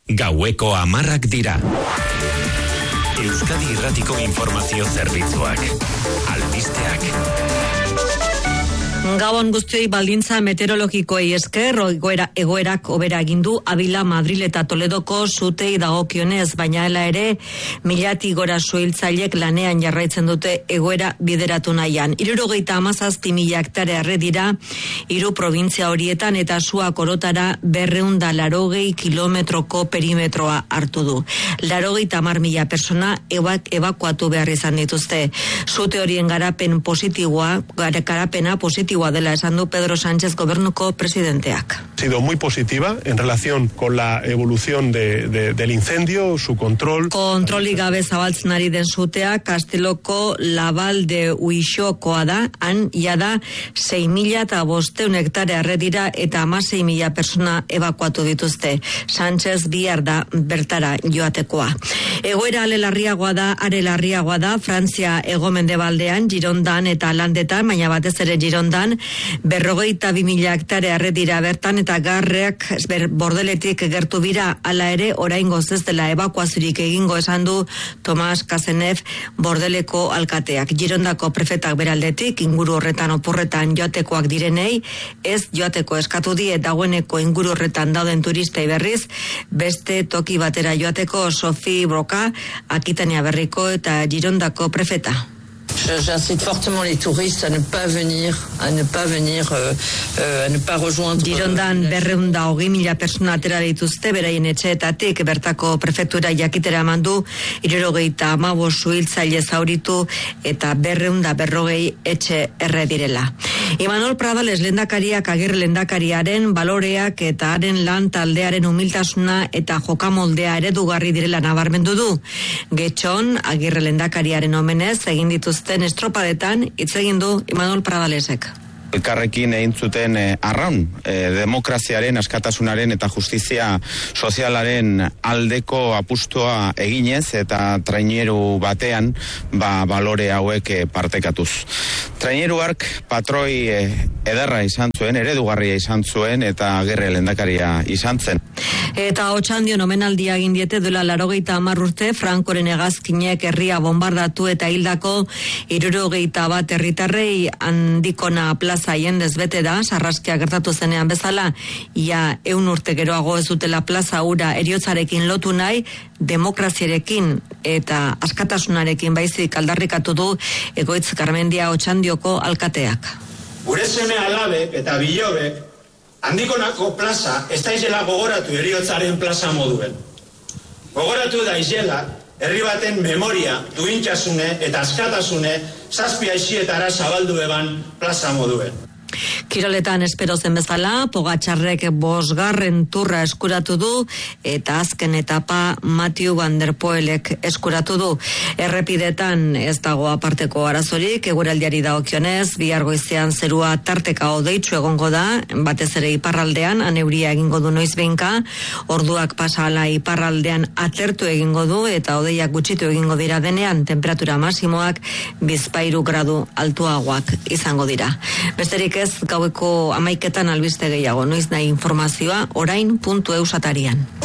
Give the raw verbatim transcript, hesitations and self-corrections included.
Gaueko hamarrak dira. Euskadi Irratiko Informazio Zerbitzuak. Albisteak. Gabon guztioi, baldintza meteorologikoei esker, egoera, egoerak hobera egin du Abila, Madril eta Toledoko sutei dagokionez, baina hala ere milati gora suhiltzailek lanean jarraitzen dute egoera bideratu nahian. Hirurogeita hamazazpi mila hektare arre dira hiru provintzia horietan eta suak orotara berrehun eta laurogei kilometroko perimetroa hartu du. Laurogeita hamar mila persona ebak, ebakuatu behar izan dituzte. Sute horien garapen positiboa, garapena positiboa dela esan du Pedro Sánchez gobernuko presidenteak. Ha sido muy positiva en relación con la evolución de, de, del incendio, su control. Kontroli gabe zabaltzen ari den sutea Kasteloko Labalde Uixokoa da, han jada sei mila eta bosteun hektare arre dira eta hamasei mila persona ebakuatu dituzte. Sánchez bihar da bertara joatekoa. Egoera ale larriagoa da, are larriagoa da Frantzia hego-mendebaldean, Girondan eta Landetan, baina batez ere Girondan berrogeita bi mila hektare arre dira bertan eta garreak ber, bordeletik gertu bira, hala ere oraingoz ez dela ebakuaziorik egingo esan du Tomas Kazenev bordeleko alkateak. Girondako prefetak beraldetik inguru horretan oporretan joatekoak direnei ez joateko eskatu die, dagoeneko inguru horretan dauden turistei berriz beste toki batera joateko. Sophie Broca, Akitania Berriko eta Girondako prefeta. J'incite fortement les touristes à ne pas venir, à ne pas venir, euh, euh, à ne pas rejoindre. Girondan berrehun eta hogei mila persona atera dituzte beraien etxeetatik, bertako prefektura jakitera emandu hirurogeita hamabost suhiltzaile zauritu eta berrehun eta berrogei etxe erre direla. Imanol Pradales lehendakariak Agirre lehendakariaren baloreak eta haren lan taldearen humiltasuna eta jokamoldea eredugarri direla nabarmendu du. Getxon Agirre lehendakariaren omenez egin dituzten estropadetan hitz egin du Imanol Pradalesek. Elkarrekin egin zuten eh, arraun, eh, demokraziaren, askatasunaren eta justizia sozialaren aldeko apustua eginez eta traineru batean ba, balore hauek eh, partekatuz. Traineru hark patroi eh, ederra izan zuen, eredugarria izan zuen eta Agirre lehendakaria izan zen. Eta Otxandion omenaldia egin diete duela laurogeita hamar urte Frankoren hegazkinek herria bombardatu eta hildako hirurogeita bat herritarrei handikona plaza jendez bete da, sarraskia gertatu zenean bezala, ia ehun urte geroago ez dutela plaza hura heriotzarekin lotu nahi, demokraziarekin eta askatasunarekin baizik aldarrikatu du Egoitz Garmendia Otxandioko alkateak. Gure seme alabek eta bilobek handikonako plaza ez daizela gogoratu heriotzaren plaza moduen. Gogoratu daizela herri baten memoria, duintasune eta askatasune zazpi aixietara zabaldu eban plaza moduen. Kiroletan espero zen bezala, Pogačarrek bosgarren turra eskuratu du eta azken etapa Mathieu van der Poelek eskuratu du. Errepidetan ez dago aparteko arazorik, eguraldiari dagokionez, bihar goizean zerua tarteka hodeitsu egongo da, batez ere iparraldean, aneuria egingo du noizbehinka, orduak pasala iparraldean atertu egingo du eta hodeiak gutxitu egingo dira denean, temperatura masimoak bizpahiru gradu altuagoak izango dira. Besterik ez, gaueko hamaiketan albiste gehiago, noiz nahi informazioa orain puntu eus atarian.